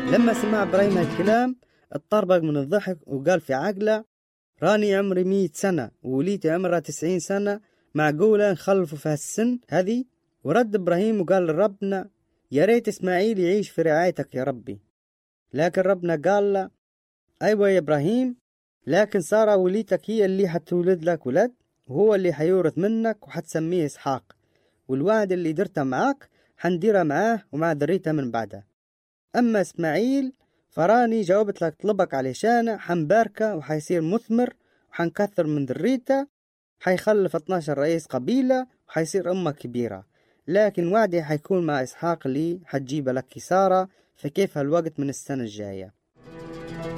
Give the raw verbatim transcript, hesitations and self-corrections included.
لما سمع إبراهيم هالكلام اتطربق من الضحك وقال في عقله: راني عمري مية سنة ووليتي عمرها تسعين سنة، معقولة نخلفوا في هالسن هذه؟ ورد إبراهيم وقال لربنا: يا ريت إسماعيل يعيش في رعايتك يا ربي. لكن ربنا قال له: أيوة يا إبراهيم، لكن سارة وليتك هي اللي حتولد لك ولد، وهو اللي حيورث منك وحتسميه إسحاق، والوعد اللي درته معاك حنديره معاه ومع ذريته من بعده. أما إسماعيل فراني جاوبت لك طلبك علشانه، حنباركه وحيصير مثمر وحنكثر من ذريته، حيخلف اثناشر رئيس قبيلة وحيصير أمة كبيرة. لكن وعدي حيكون مع إسحاق اللي حتجيب لك سارة، فكيف هالوقت من السنة الجاية؟